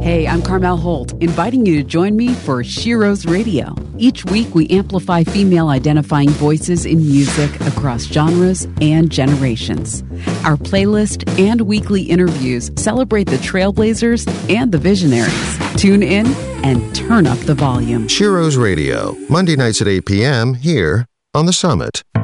Hey, I'm Carmel Holt, inviting you to join me for Shiro's Radio. Each week, we amplify female-identifying voices in music across genres and generations. Our playlist and weekly interviews celebrate the trailblazers and the visionaries. Tune in and turn up the volume. Shiro's Radio, Monday nights at 8 p.m. here on The Summit.